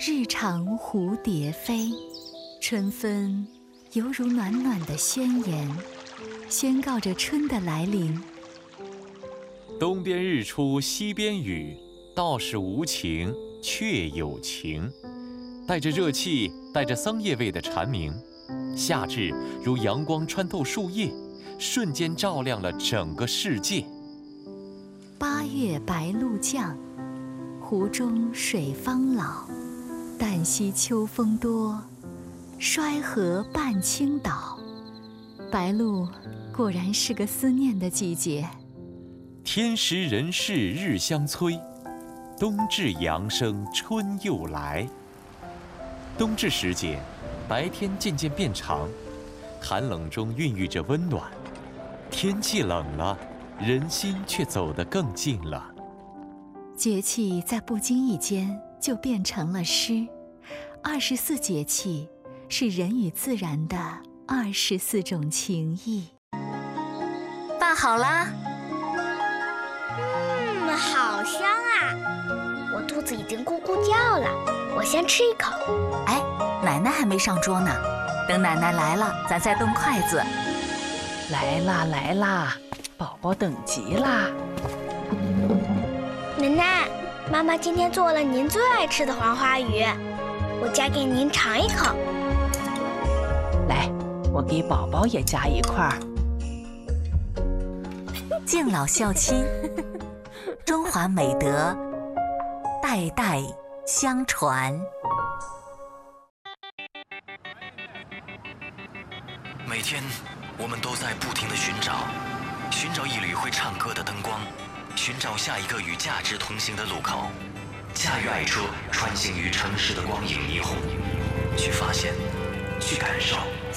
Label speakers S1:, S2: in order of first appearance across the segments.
S1: 日长蝴蝶飞，春分犹如暖暖的宣言，宣告着春的来临。
S2: 东边日出西边雨，道是无晴却有晴。带着热气，带着桑叶味的蝉鸣，夏至如阳光穿透树叶，瞬间照亮了整个世界。
S1: 8月白露降，湖中水方老。旦夕秋风多，衰河半倾倒。白露果然是个思念的季节。
S2: 天时人事日相催，冬至阳生春又来。冬至时节，白天渐渐变长，寒冷中孕育着温暖。天气冷了，人心却走得更近了。
S1: 节气在不经意间就变成了诗。24节气是人与自然的24种情谊。
S3: 拌好啦。
S4: 好香啊！我肚子已经咕咕叫了，我先吃一口。
S3: 哎，奶奶还没上桌呢，等奶奶来了，咱再动筷子。
S5: 来啦来啦，宝宝等急啦！
S4: 奶奶，妈妈今天做了您最爱吃的黄花鱼，我夹给您尝一口。
S5: 来，我给宝宝也夹一块。
S3: 敬老孝亲，中华美德代代相传。
S6: 每天我们都在不停地寻找一缕会唱歌的灯光，寻找下一个与价值同行的路口，驾驭爱车穿行于城市的光影霓虹，去发现，去感受。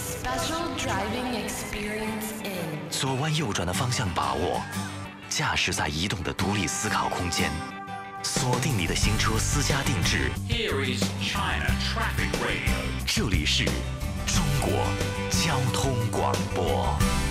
S6: 左弯右转的方向把握，驾驶在移动的独立思考空间，锁定你的新车私家定制。Here is China Traffic Radio， 这里是中国交通广播。